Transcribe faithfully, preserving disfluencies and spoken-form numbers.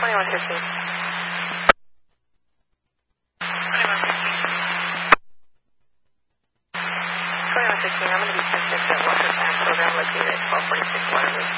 twenty-one fifteen. twenty-one fifteen, I'm going to be sent to the Walker Town program located at twelve forty-six Waterloo.